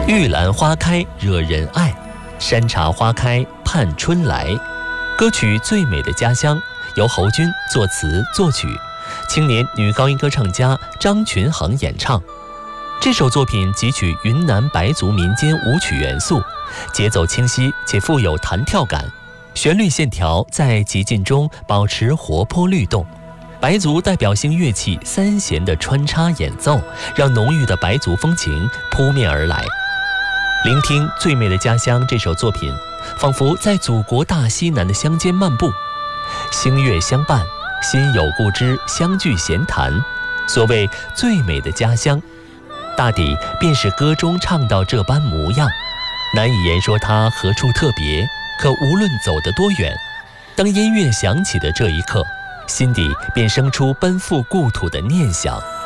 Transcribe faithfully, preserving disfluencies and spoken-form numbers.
玉兰花开惹人爱，山茶花开盼春来。歌曲《最美的家乡》由侯军作词作曲，青年女高音歌唱家张群恒演唱。这首作品汲取云南白族民间舞曲元素，节奏清晰且富有弹跳感，旋律线条在极尽中保持活泼律动。白族代表性乐器三弦的穿插演奏，让浓郁的白族风情扑面而来。聆听《最美的家乡》这首作品，仿佛在祖国大西南的乡间漫步，星月相伴，心有故知相聚闲谈。所谓最美的家乡，大抵便是歌中唱到这般模样，难以言说它何处特别。可无论走得多远，当音乐响起的这一刻，心底便生出奔赴故土的念想。